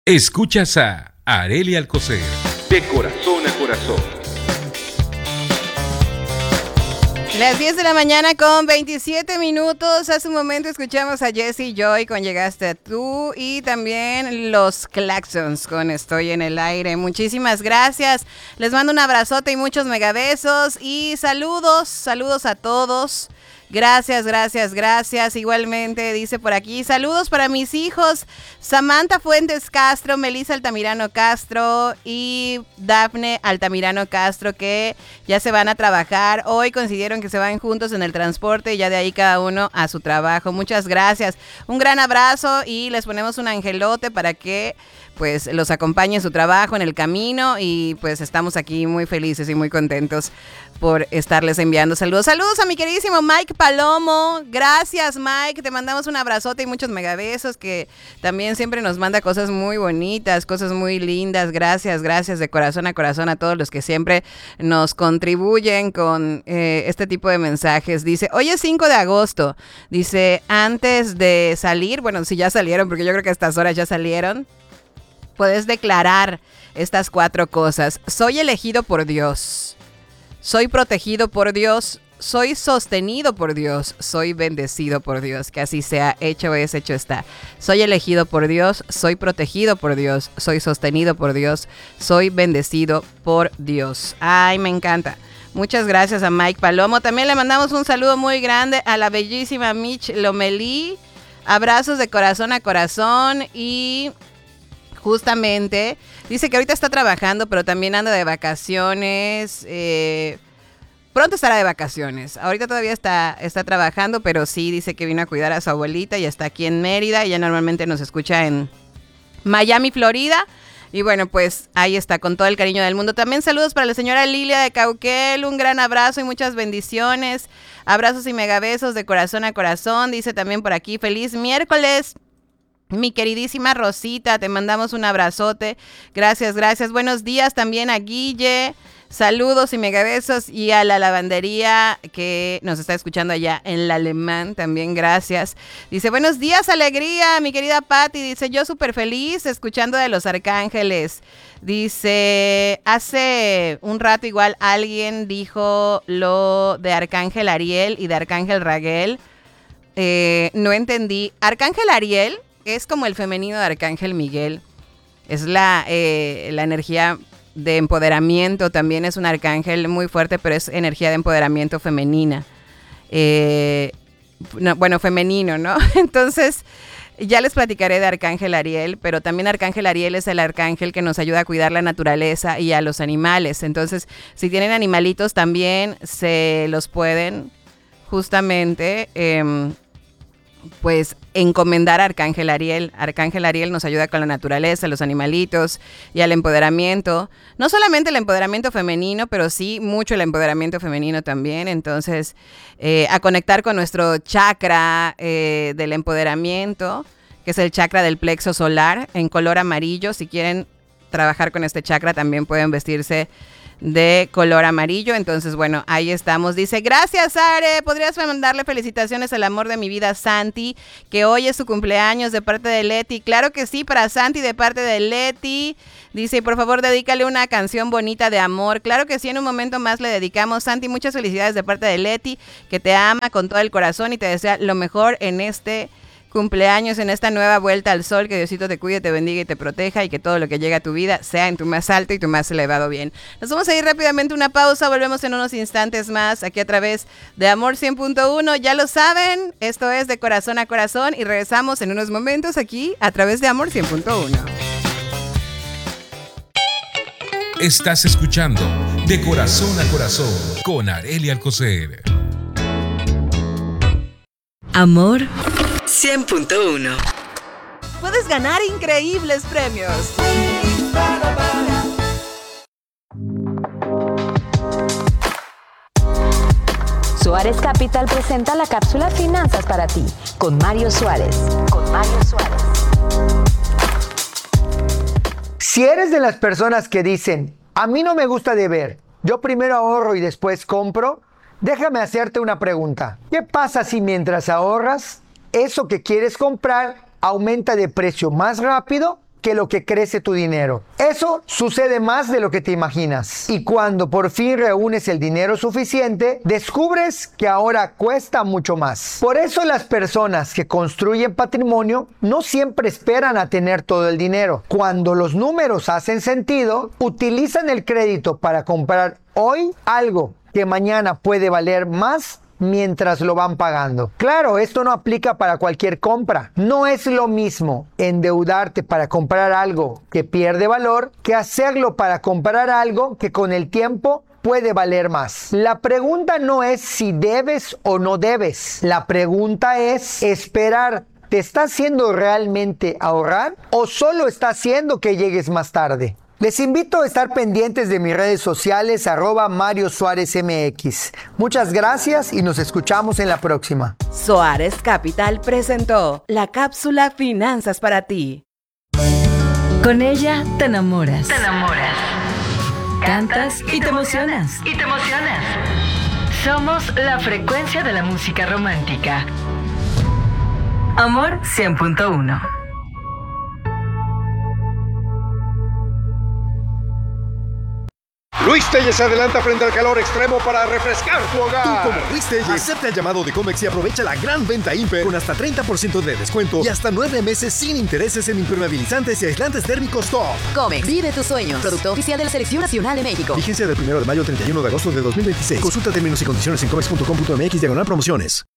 Escuchas a Arely Alcocer, de corazón a corazón. Las 10 de la mañana con 27 minutos. Hace un momento escuchamos a Jessie Joy con Llegaste tú y también los Claxons con Estoy en el aire. Muchísimas gracias. Les mando un abrazote y muchos megabesos y saludos a todos. Gracias. Igualmente dice por aquí, saludos para mis hijos Samantha Fuentes Castro, Melissa Altamirano Castro y Dafne Altamirano Castro, que ya se van a trabajar. Hoy coincidieron que se van juntos en el transporte y ya de ahí cada uno a su trabajo. Muchas gracias. Un gran abrazo y les ponemos un angelote para que pues los acompañe en su trabajo, en el camino, y pues estamos aquí muy felices y muy contentos por estarles enviando saludos. Saludos a mi queridísimo Mike Palomo. Gracias, Mike. Te mandamos un abrazote y muchos megabesos, que también siempre nos manda cosas muy bonitas, cosas muy lindas. Gracias de corazón a corazón a todos los que siempre nos contribuyen con este tipo de mensajes. Dice, hoy es 5 de agosto. Dice, antes de salir, bueno, si ya salieron, porque yo creo que a estas horas ya salieron, puedes declarar estas 4 cosas. Soy elegido por Dios. Soy protegido por Dios. Soy sostenido por Dios. Soy bendecido por Dios. Que así sea. Hecho es, hecho está. Soy elegido por Dios. Soy protegido por Dios. Soy sostenido por Dios. Soy bendecido por Dios. Ay, me encanta. Muchas gracias a Mike Palomo. También le mandamos un saludo muy grande a la bellísima Mitch Lomelí. Abrazos de corazón a corazón y... justamente, dice que ahorita está trabajando, pero también anda de vacaciones. Pronto estará de vacaciones. Ahorita todavía está trabajando, pero sí dice que vino a cuidar a su abuelita y está aquí en Mérida. Ella normalmente nos escucha en Miami, Florida. Y bueno, pues ahí está, con todo el cariño del mundo. También saludos para la señora Lilia de Cauquel. Un gran abrazo y muchas bendiciones. Abrazos y megabesos de corazón a corazón. Dice también por aquí, feliz miércoles. Mi queridísima Rosita, te mandamos un abrazote. Gracias. Buenos días también a Guille. Saludos y megabesos. Y a la lavandería que nos está escuchando allá en La Alemán. También gracias. Dice, buenos días, alegría, mi querida Patti. Dice, yo súper feliz escuchando de Los Arcángeles. Dice, hace un rato igual alguien dijo lo de Arcángel Ariel y de Arcángel Raguel. No entendí. Arcángel Ariel es como el femenino de Arcángel Miguel. Es la energía de empoderamiento. También es un arcángel muy fuerte, pero es energía de empoderamiento femenina. Femenino, ¿no? Entonces, ya les platicaré de Arcángel Ariel, pero también Arcángel Ariel es el arcángel que nos ayuda a cuidar la naturaleza y a los animales. Entonces, si tienen animalitos, también se los pueden justamente... pues encomendar a Arcángel Ariel. Arcángel Ariel nos ayuda con la naturaleza, los animalitos y al empoderamiento. No solamente el empoderamiento femenino, pero sí mucho el empoderamiento femenino también. Entonces, a conectar con nuestro chakra del empoderamiento, que es el chakra del plexo solar, en color amarillo. Si quieren trabajar con este chakra, también pueden vestirse de color amarillo. Entonces, bueno, ahí estamos. Dice, gracias, Are. ¿Podrías mandarle felicitaciones al amor de mi vida, Santi, que hoy es su cumpleaños, de parte de Leti? Claro que sí, para Santi de parte de Leti. Dice, por favor, dedícale una canción bonita de amor. Claro que sí, en un momento más le dedicamos. Santi, muchas felicidades de parte de Leti, que te ama con todo el corazón y te desea lo mejor en este cumpleaños, en esta nueva vuelta al sol. Que Diosito te cuide, te bendiga y te proteja, y que todo lo que llega a tu vida sea en tu más alto y tu más elevado bien. Nos vamos a ir rápidamente a una pausa. Volvemos en unos instantes más aquí a través de Amor 100.1. Ya lo saben, esto es De Corazón a Corazón, y regresamos en unos momentos aquí a través de Amor 100.1. Estás escuchando De Corazón a Corazón con Arely Alcocer. Amor 100.1. Puedes ganar increíbles premios. Suárez Capital presenta la cápsula Finanzas para ti con Mario Suárez. Si eres de las personas que dicen, a mí no me gusta deber, yo primero ahorro y después compro, déjame hacerte una pregunta. ¿Qué pasa si mientras ahorras, eso que quieres comprar aumenta de precio más rápido que lo que crece tu dinero. Eso sucede más de lo que te imaginas. Y cuando por fin reúnes el dinero suficiente, descubres que ahora cuesta mucho más. Por eso las personas que construyen patrimonio no siempre esperan a tener todo el dinero. Cuando los números hacen sentido, utilizan el crédito para comprar hoy algo que mañana puede valer más mientras lo van pagando. Claro, esto no aplica para cualquier compra. No es lo mismo endeudarte para comprar algo que pierde valor que hacerlo para comprar algo que con el tiempo puede valer más. La pregunta no es si debes o no debes. La pregunta es, ¿esperar te está haciendo realmente ahorrar o solo está haciendo que llegues más tarde? Les invito a estar pendientes de mis redes sociales @MarioSuárezMX. Muchas gracias y nos escuchamos en la próxima. Suárez Capital presentó la cápsula Finanzas para ti. Con ella te enamoras. Cantas y te emocionas. Somos la frecuencia de la música romántica. Amor 100.1. Luis Telles se adelanta frente al calor extremo para refrescar tu hogar. Tú como Luis Telles, acepta el llamado de Comex y aprovecha la gran venta Imper con hasta 30% de descuento y hasta 9 meses sin intereses en impermeabilizantes y aislantes térmicos top. Comex, vive tus sueños. Producto oficial de la Selección Nacional de México. Vigencia del 1 de mayo al 31 de agosto de 2026. Consulta términos y condiciones en comex.com.mx/promociones.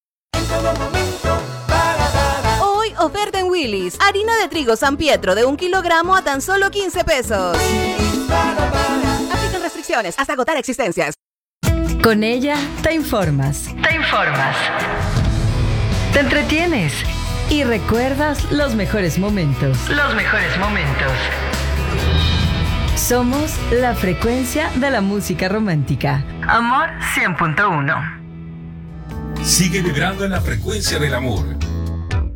Hoy oferta en Willy's. Harina de trigo San Pietro de 1 kilogramo a tan solo 15 pesos. Aplican restricciones hasta agotar existencias. Con ella te informas. Te entretienes y recuerdas los mejores momentos. Somos la frecuencia de la música romántica. Amor 100.1. Sigue vibrando en la frecuencia del amor.